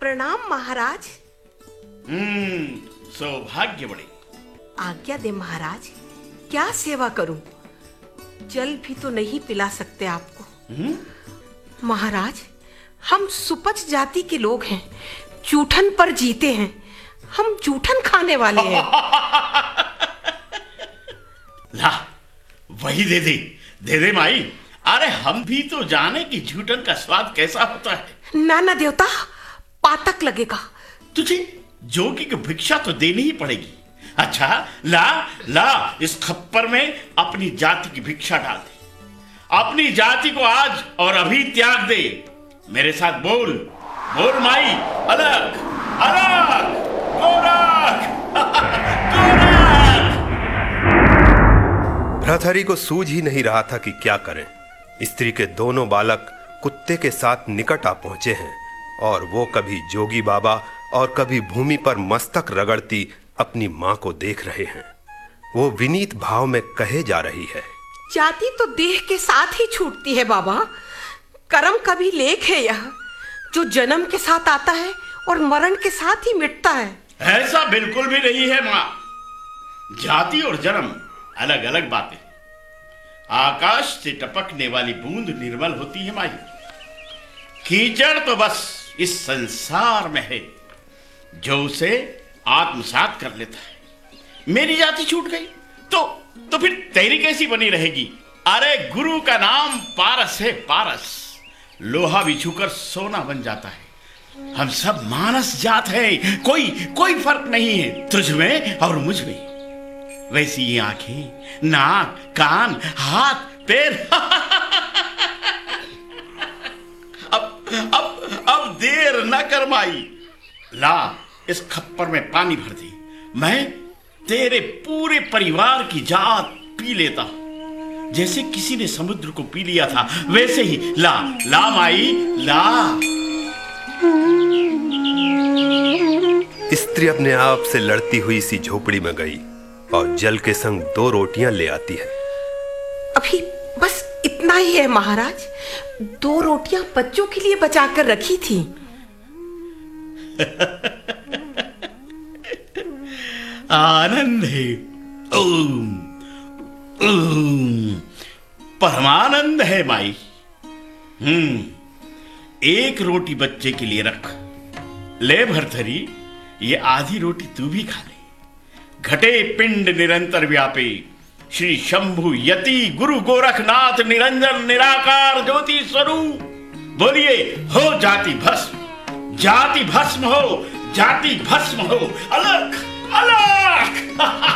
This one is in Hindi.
प्रणाम महाराज। सौभाग्य बड़ी। आज्ञा दे महाराज, क्या सेवा करूं? जल भी तो नहीं पिला सकते आपको। महाराज, हम सुपच जाति के लोग हैं, जूठन पर जीते हैं, हम जूठन खाने वाले हैं। ला, वही दे दे माई। अरे हम भी तो जाने कि जूठन का स्वाद कैसा होता है। नाना देवता, पातक लगेगा। तुझे जोगी की भिक्षा तो देनी ही पड़ेगी। अच्छा, ला इस खप्पर में अपनी जाति की भिक्षा डाल दे। अपनी जाति को आज और अभी त्याग दे। मेरे साथ बोल माई, अलग अलग गोरख गोरख। भर्तहरि को सूझ ही नहीं रहा था कि क्या करें। स्त्री के दोनों बालक कुत्ते के साथ निकट आ पहुंचे हैं और वो कभी जोगी बाबा और कभी भूमि पर मस्तक रगड़ती अपनी मां को देख रहे हैं। वो विनीत भाव में कहे जा रही है, जाति तो देह के साथ ही छूटती है बाबा। कर्म का भी लेख है यह, जो जन्म के साथ आता है और मरण के साथ ही मिटता है। ऐसा बिल्कुल भी नहीं है मां। जाति और जन्म अलग अलग बातें। आकाश से टपकने वाली बूंद निर्मल होती है माई। कीचड़ तो बस इस संसार में है जो उसे आत्मसात कर लेता है। मेरी जाति छूट गई तो फिर तेरी कैसी बनी रहेगी? अरे गुरु का नाम पारस है, पारस। लोहा भी छूकर सोना बन जाता है। हम सब मानस जात हैं, कोई फर्क नहीं है तुझ में और मुझ में। वैसी ये आंखें, नाक, कान, हाथ, पैर। अब देर न कर माई। ला, इस खप्पर में पानी भर दे। मैं तेरे पूरे परिवार की जात पी लेता हूं। जैसे किसी ने समुद्र को पी लिया था, वैसे ही। ला माई, ला। स्त्री अपने आप से लड़ती हुई सी झोपड़ी में गई और जल के संग 2 रोटियां ले आती है। अभी बस इतना ही है महाराज। 2 रोटियां बच्चों के लिए बचाकर रखी थी। आनंद है, ओम परमानंद है माई। एक रोटी बच्चे के लिए रख। ले भर्तहरि, ये आधी रोटी तू भी खा ले। घटे पिंड निरंतर व्यापे, श्री शंभु यति गुरु गोरखनाथ निरंजन निराकार ज्योति स्वरूप। बोलिए, हो जाति भस्म, जाति भस्म हो, जाति भस्म हो, अलग अलग।